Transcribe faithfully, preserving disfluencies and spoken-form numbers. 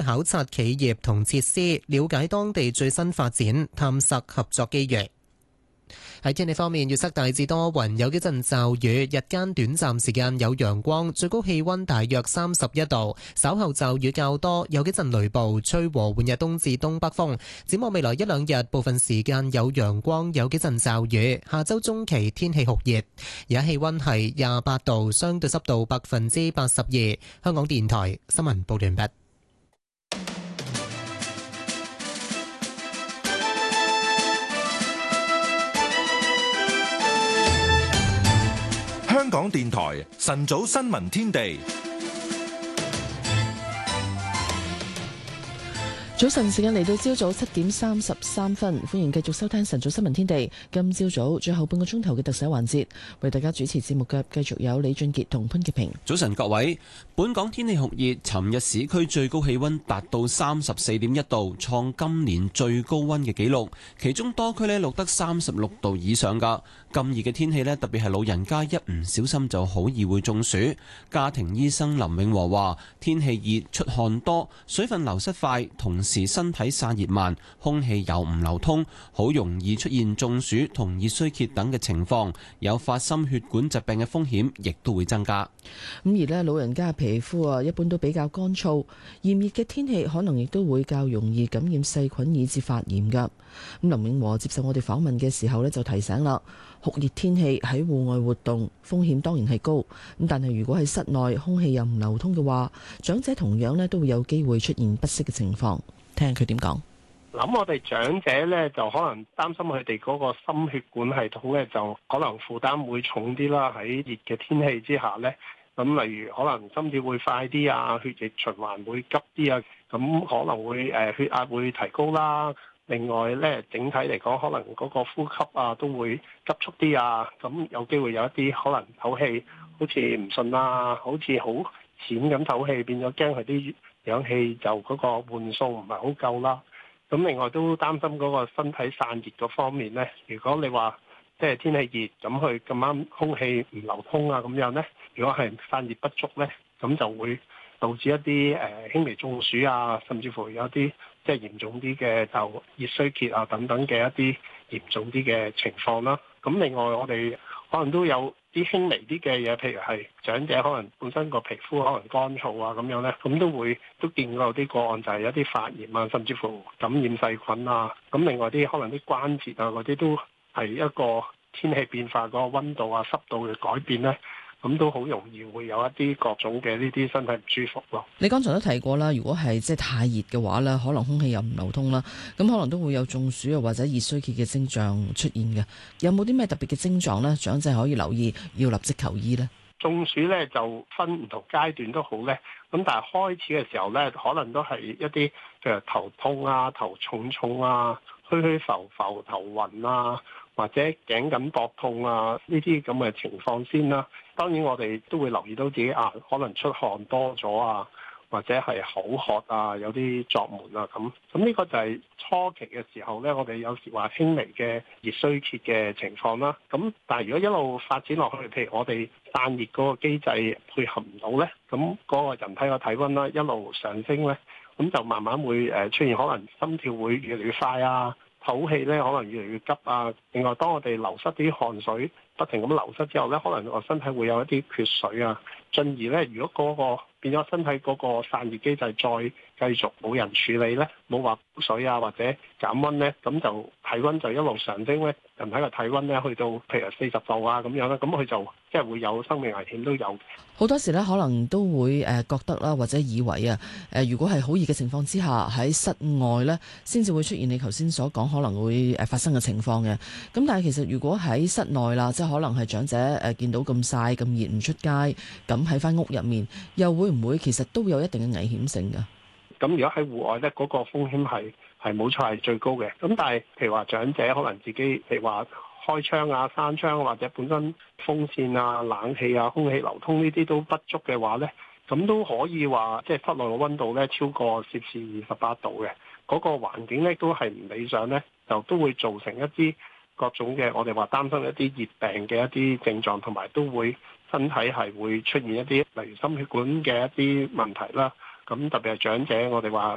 考察企業同設施，了解當地最新發展，探索合作機遇。喺天氣方面，預測大致多雲，有幾陣驟雨，日間短暫時間有陽光，最高氣溫大約三十一度。稍後驟雨較多，有幾陣雷暴，吹和緩日東至東北風。展望未來一兩日，部分時間有陽光，有幾陣驟雨。下周中期天氣酷熱，而家氣溫係廿八度，相對濕度百分之八十二。香港電台新聞報完畢。 香港電台晨早新聞天地， 早晨時間嚟到朝早七點三十三分，歡迎繼續收聽晨早新聞天地。今朝早最後半個鐘頭嘅特寫環節，為大家主持節目嘅繼續有李俊傑同潘潔平。 早晨各位，本港天氣酷熱，尋日市區最高氣溫達到三十四點一度，創今年最高溫嘅紀錄，其中多區呢錄得三十六度以上噶。咁熱嘅天氣呢，特別係老人家一唔小心就好易會中暑。家庭醫生林永和話：天氣熱，出汗多，水分流失快，同時身體散熱慢，空氣又唔流通，好容易出現中暑同熱衰竭等嘅情況，有發心血管疾病嘅風險亦都會增加。 咁而呢，老人家嘅皮膚啊，一般都比較乾燥，炎熱嘅天氣可能亦都會較容易感染細菌，以致發炎噶。咁林永和接受我哋訪問嘅時候呢，就提醒啦。酷熱天氣喺戶外活動風險當然係高，咁但係如果喺室內空氣又唔流通嘅話，長者同樣咧都會有機會出現不適嘅情況。聽下佢點講。 諗我哋長者咧就可能擔心佢哋嗰個心血管系統咧就可能負擔會重啲啦。喺熱嘅天氣之下咧，咁例如可能心跳會快啲啊，血液循環會急啲啊，咁可能會誒血壓會提高啦。另外咧，整體嚟講，可能嗰個呼吸啊都會急促啲啊，咁有機會有一啲可能唞氣好似唔順啊，好似好淺咁唞氣，變咗驚佢啲氧氣就嗰個換送唔係好夠啦。咁另外都擔心嗰個身體散熱嗰方面咧，如果你話即係天氣熱，咁佢咁啱空氣唔流通啊咁樣咧，如果係散熱不足咧，咁就會導致一啲誒輕微中暑啊，甚至乎有啲即係嚴重啲嘅就熱衰竭啊等等嘅一啲嚴重啲嘅情況啦。咁另外我哋可能都有啲輕微啲嘅嘢，譬如係長者可能本身個皮膚可能乾燥啊咁樣咧，咁都會都見過有啲個案就係有啲發炎啊，甚至乎感染細菌啊。咁另外啲可能啲關節啊嗰啲都係一個天氣變化嗰個溫度啊濕度嘅改變咧。咁都好容易會有一啲各種嘅呢啲身體唔舒服咯。 你剛才都提過啦，如果係即係太熱嘅話咧，可能空氣又唔流通啦，咁可能都會有中暑又或者熱衰竭嘅徵象出現嘅。有冇啲咩特別嘅徵狀呢？長者可以留意，要立即求醫呢？ 中暑咧就分唔同階段都好咧，咁但係開始嘅時候咧，可能都係一啲譬如頭痛啊、頭重重啊、虛虛浮浮、頭暈啊，或者頸緊膊痛啊呢啲咁嘅情況先啦。當然我哋都會留意到自己啊，可能出汗多咗啊，或者係口渴啊，有啲作悶啊咁。咁呢個就係初期嘅時候呢，我哋有時話輕微嘅熱衰竭嘅情況啦。咁但係如果一路發展落去，譬如我哋散熱嗰個機制配合唔到呢，咁嗰個人體個體温啦一路上升呢，咁就慢慢會誒出現可能心跳會越嚟越快啊，唞氣咧可能越嚟越急啊。另外，當我哋流失啲汗水不停咁流失之後咧，可能個身體會有一啲缺水啊。進而咧，如果嗰個變咗身體嗰個散熱機制再繼續冇人處理咧，冇話補水啊或者減溫咧，咁就體温就一路上升咧。人體嘅體温咧去到譬如四十度啊咁樣咧，咁佢就即係會有生命危險都有。 好多時咧可能都會誒覺得啦，或者以為啊誒，如果係好熱嘅情況之下喺室外咧，先至會出現你頭先所講可能會誒發生嘅情況嘅。咁但係其實如果喺室內啦，即係可能係長者誒見到咁曬咁熱唔出街，咁喺翻屋入面又會唔會其實都有一定嘅危險性㗎？ 咁如果喺戶外咧，嗰個風險係係冇錯係最高嘅。咁但係譬如話長者可能自己譬如話開窗啊、閂窗或者本身風扇啊、冷氣啊、空氣流通呢啲都不足嘅話咧，咁都可以話即係室內嘅溫度咧超過攝氏二十八度嘅，嗰個環境咧都係唔理想咧，就都會造成一啲各種嘅我哋話擔心一啲熱病嘅一啲症狀，同埋都會身體係會出現一啲例如心血管嘅一啲問題啦。咁特別係長者，我哋話